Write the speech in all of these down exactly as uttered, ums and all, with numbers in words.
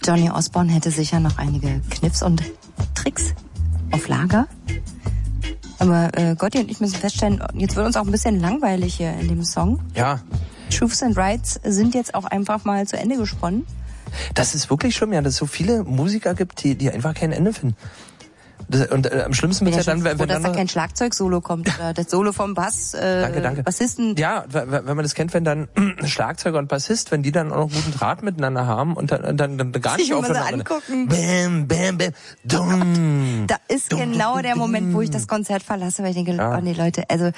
Johnny Osborne hätte sicher noch einige Kniffs und Tricks auf Lager. Aber äh, Gotti und ich müssen feststellen, jetzt wird uns auch ein bisschen langweilig hier in dem Song. Ja. Truths and Rights sind jetzt auch einfach mal zu Ende gesponnen. Das ist wirklich schlimm, ja, dass es so viele Musiker gibt, die, die einfach kein Ende finden. Das, und äh, am schlimmsten wird ja dann, wenn, froh, wenn dass dann da kein Schlagzeug-Solo kommt oder das Solo vom Bass, äh, danke, danke. Bassisten. Ja, wenn man das kennt, wenn dann Schlagzeuger und Bassist, wenn die dann auch noch guten Draht miteinander haben und dann, dann, dann gar nicht aufhören. So angucken. Bam, bam, bam. Dum, da ist dum, genau dum, der dum. Moment, wo ich das Konzert verlasse, weil ich denke, ja. oh nee, Leute, also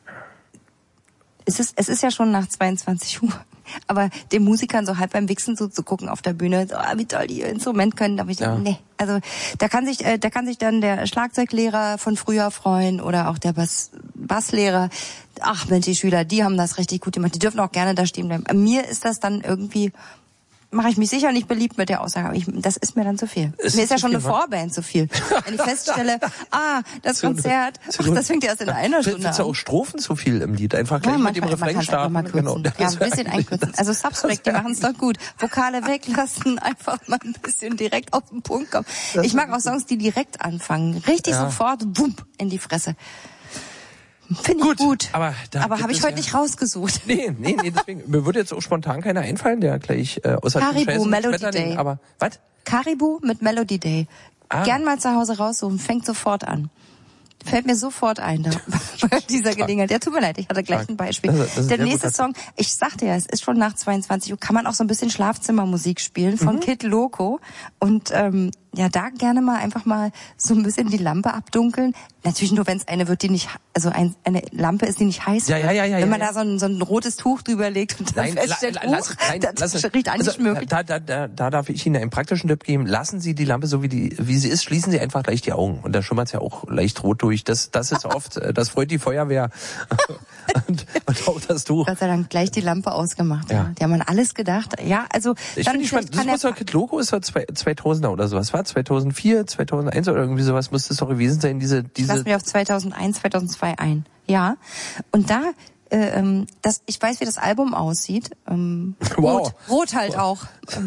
es ist, es ist ja schon nach zweiundzwanzig Uhr. Aber den Musikern so halb beim Wichsen so zu gucken auf der Bühne, so, ah, wie toll die ihr Instrument können, aber ich ja. denke, nee, also da kann sich, äh, da kann sich dann der Schlagzeuglehrer von früher freuen oder auch der Bass, Basslehrer. Ach Mensch, die Schüler, die haben das richtig gut gemacht. Die dürfen auch gerne da stehen bleiben. Mir ist das dann irgendwie, mache ich mich sicher nicht beliebt mit der Aussage, aber ich, das ist mir dann zu viel. Ist mir ist ja schon viel, eine Vorband zu viel. Wenn ich feststelle, ah, das zu, Konzert, zu, ach, das fängt erst in einer Stunde an. Findest du auch Strophen zu viel im Lied? Einfach gleich ja, mit dem manchmal, Refrain man starten. mal kürzen. Genau. Ja, ein bisschen einkürzen. Also Substract, die machen es doch gut. Vokale weglassen, einfach mal ein bisschen direkt auf den Punkt kommen. Das ich mag auch Songs, die direkt anfangen. Richtig ja. sofort, wump, in die Fresse. Finde ich gut. gut. Aber, aber habe ich heute ja nicht rausgesucht. Nee, nee, nee, deswegen. Mir würde jetzt auch spontan keiner einfallen, der gleich äh, außer Caribou, Melody Day. Aber, was? Caribou mit Melody Day. Ah. Gern mal zu Hause raussuchen, fängt sofort an. Fällt mir sofort ein da bei dieser Stark. Gelegenheit. Ja, tut mir leid, ich hatte gleich Stark. ein Beispiel. Das, das Der nächste Song, ich sagte ja, es ist schon nach zweiundzwanzig Uhr, kann man auch so ein bisschen Schlafzimmermusik spielen von mhm. Kid Loco. Und ähm, ja, da gerne mal einfach mal so ein bisschen die Lampe abdunkeln. Natürlich nur, wenn es eine wird, die nicht, also ein, eine Lampe ist, die nicht heiß ja, wird. Ja, ja, ja, wenn man ja, da so ein, so ein rotes Tuch drüber legt und dann nein, feststellt, la, la, lass, nein, das lass, riecht eigentlich also, möglich. Da, da, da, da darf ich Ihnen einen praktischen Tipp geben. Lassen Sie die Lampe so, wie die, wie sie ist, schließen Sie einfach gleich die Augen. Und da schimmert es ja auch leicht rot durch. Das, das ist oft, das freut die Feuerwehr. und, und auch das Tuch. Gott sei Dank gleich die Lampe ausgemacht. Ja. Ja. Die haben an alles gedacht. Ja, also ich dann finde, ich mein, das muss doch Kid Loco ist doch zweitausender oder sowas, war zweitausendvier, zweitausendeins oder irgendwie sowas muss das doch gewesen sein. Diese, diese. Lass mich auf zweitausendeins, zweitausendzwei ein. Ja. Und da, äh, ähm, das, ich weiß, wie das Album aussieht. Ähm, wow. Rot, Rot halt wow. auch.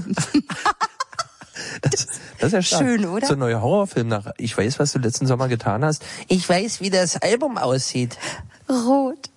Das, das ist ja stark. Schön, oder? So ein neuer Horrorfilm nach Ich weiß, was du letzten Sommer getan hast. Ich weiß, wie das Album aussieht. Rot.